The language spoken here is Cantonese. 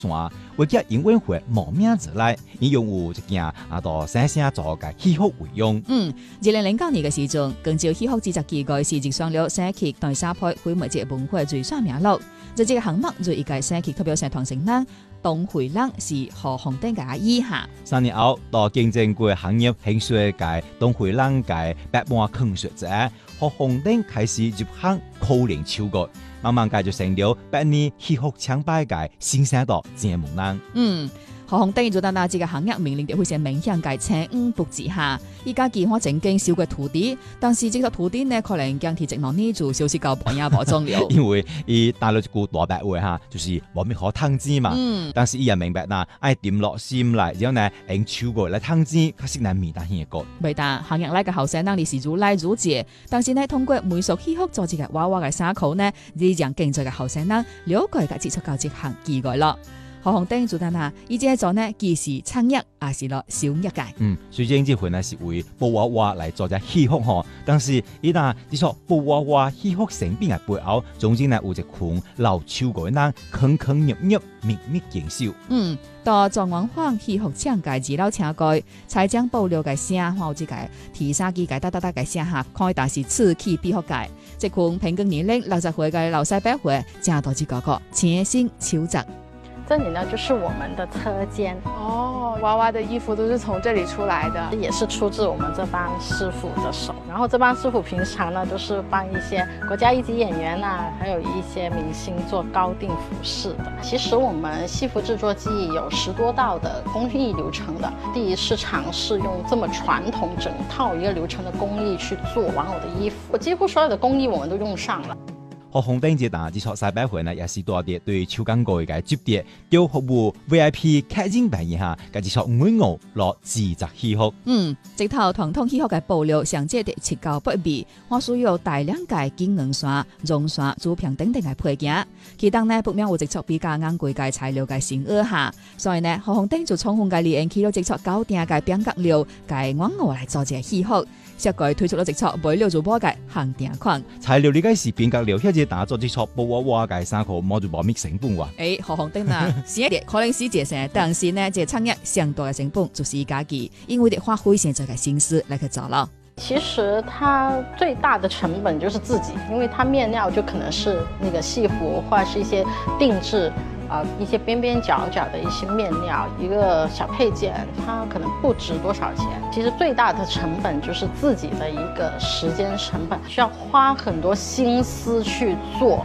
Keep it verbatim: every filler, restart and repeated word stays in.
我叫因为会冒名而来，伊用有一件啊到生生做嘅戏服为用。 嗯，二零零九年嘅時陣，根據戲服製作機構是直上了社劇大沙坡灰媒節文化最上名錄。就這個項目就一屆社劇特別社團成人董惠蘭是何鴻登嘅阿姨下。 三年後，到競爭過行業興衰嘅董惠蘭嘅百萬坑學者何鴻登開始入行苦練秋國。慢慢介就成了百年戲服搶拜嘅新生代節目人。 嗯，何鴻登做到那這個行業面臨嘅會是明顯嘅青五不之下，依家見我正經少嘅徒弟，但是這個徒弟呢可能將提直落呢做小事教半也無中了。 因為伊打了一句大白話哈，就是冇咩可探知嘛。嗯，但是伊人明白嗱，愛點落心嚟，然後呢用秋國來探知，確實難未達現個。 未達行業嚟嘅後生人，你是如來如姐，但是呢通過美術戲服做這個娃娃嘅沙口呢，你讓競爭嘅後生人了解嘅接觸到這行機會咯。何鴻登做得啊，伊這做呢既是創業，也是落小一屆。 嗯，雖然這回呢是為布娃娃來做隻戲服嗬，但是伊嗱只錯布娃娃戲服成品嘅背後，總之呢有一群老秋國人坑坑入入，秘密研究。 嗯，到狀元坊戲服廠嘅資料請蓋，才將布料嘅聲或者個提沙機嘅得得得嘅聲下，開但是刺起比學界，這群平均年齡六十歲嘅老細伯會，正多之個個潛心求職。 這裡呢就是我們的車間哦，娃娃的衣服都是從這裡出來的， 也是出自我們這幫師傅的手。然後這幫師傅平常呢都是幫一些國家一級演員啊，還有一些明星做高定服飾的。其實我們戲服製作技藝有十多道的工藝流程的，第一次嘗試用這麼傳統整套一個流程的工藝去做玩偶的衣服，幾乎所有的工藝我們都用上了。 何鴻登這檔製作西北會呢，也是多啲對秋港國嘅接觸，要服務 V I P 客人朋友下，嘅製作玩偶落自責戲服。 嗯，這套傳統戲服嘅布料上借的切膠不微，我需要大量嘅金銀線、絨線、竹片等等嘅配件。其當呢不免有製作比較昂貴嘅材料嘅先額下，所以呢何鴻登就充分嘅利用起咗製作高定嘅邊角料嘅玩偶嚟做隻戲服。設計推出咗製作買料做波嘅限定款。 材料呢個是邊角料，或者打做製作布娃娃嘅衫褲，冇做保密成本喎。 誒，何鴻登啊，是一啲可能是節省，但是呢，這產業相對嘅成本就是家己，因為得花費現在嘅心思嚟去做咯。 其實它最大的成本就是自己，因為它面料就可能是那個戲服或者是一些定製。啊，一些邊邊角角的一些面料，一個小配件，它可能不值多少錢。其實最大的成本就是自己的一個時間成本，需要花很多心思去做。